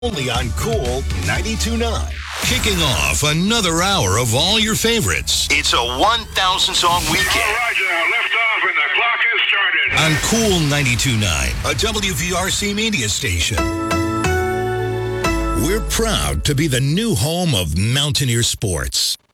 Only on Cool 92.9. Kicking off another hour of all your favorites. It's a 1,000-song weekend. All right, lift off and the clock has started. On Cool 92.9, a WVRC media station. We're proud to be the new home of Mountaineer sports.